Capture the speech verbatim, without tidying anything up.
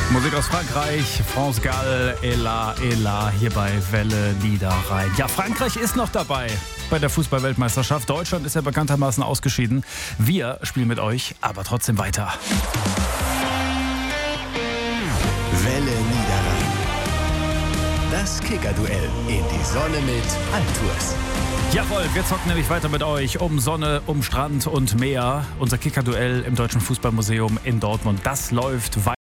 Musik aus Frankreich, France Gall, Ella, Ella, hier bei Welle Niederrhein. Ja, Frankreich ist noch dabei bei der Fußball-Weltmeisterschaft. Deutschland ist ja bekanntermaßen ausgeschieden. Wir spielen mit euch aber trotzdem weiter. Welle Niederrhein. Das Kicker-Duell in die Sonne mit Altours. Jawohl, wir zocken nämlich weiter mit euch um Sonne, um Strand und Meer. Unser Kicker-Duell im Deutschen Fußballmuseum in Dortmund, das läuft weiter.